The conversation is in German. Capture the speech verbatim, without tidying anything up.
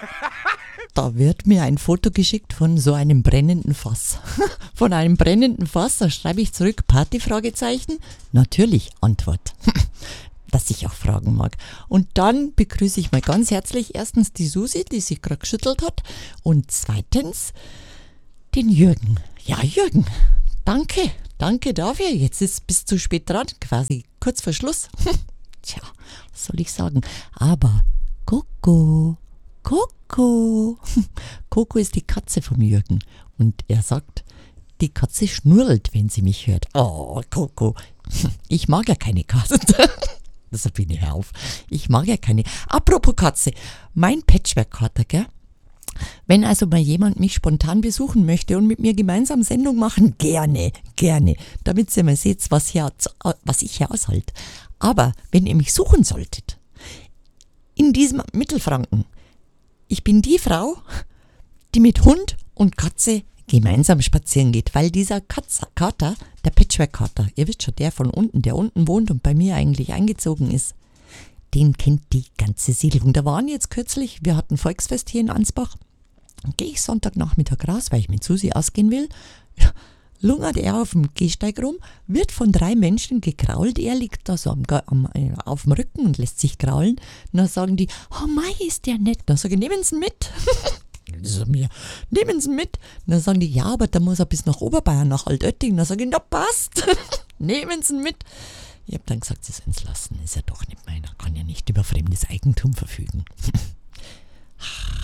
Da wird mir ein Foto geschickt von so einem brennenden Fass. Von einem brennenden Fass, da schreibe ich zurück, Party, Fragezeichen. Natürlich, Antwort. Dass ich auch fragen mag. Und dann begrüße ich mal ganz herzlich erstens die Susi, die sich gerade geschüttelt hat. Und zweitens den Jürgen. Ja, Jürgen, danke, danke dafür. Jetzt ist bis zu spät dran, quasi kurz vor Schluss. Tja, was soll ich sagen? Aber Coco, Coco. Coco ist die Katze vom Jürgen. Und er sagt, die Katze schnurrt, wenn sie mich hört. Oh, Coco. Ich mag ja keine Katze. Sabine, hör auf. Ich mag ja keine. Apropos Katze. Mein Patchwork-Kater, gell? Wenn also mal jemand mich spontan besuchen möchte und mit mir gemeinsam Sendung machen, gerne, gerne. Damit ihr mal seht, was, hier, was ich hier aushalte. Aber wenn ihr mich suchen solltet, in diesem Mittelfranken, ich bin die Frau, die mit Hund und Katze gemeinsam spazieren geht, weil dieser Katz, Kater, der Patchwork-Kater, ihr wisst schon, der von unten, der unten wohnt und bei mir eigentlich eingezogen ist, den kennt die ganze Siedlung. Da waren jetzt kürzlich, wir hatten Volksfest hier in Ansbach, dann gehe ich Sonntagnachmittag raus, weil ich mit Susi ausgehen will, lungert er auf dem Gehsteig rum, wird von drei Menschen gekrault, er liegt da so am, am, auf dem Rücken und lässt sich kraulen, und dann sagen die, oh Mai, ist der nett, dann sage ich, nehmen Sie ihn mit. So mir, nehmen Sie mit. Und dann sagen die, ja, aber da muss er bis nach Oberbayern, nach Altötting. Dann sage ich, na passt, nehmen Sie ihn mit. Ich habe dann gesagt, Sie sollen es lassen, ist ja doch nicht meiner, kann ja nicht über fremdes Eigentum verfügen.